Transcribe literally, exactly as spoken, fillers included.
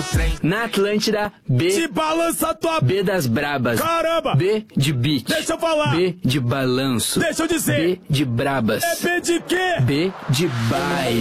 Na Atlântida, B. Se balança tua... B das brabas. Caramba! B de beat. Deixa eu falar. B de balanço. Deixa eu dizer. B de brabas. É B de quê? B de baile.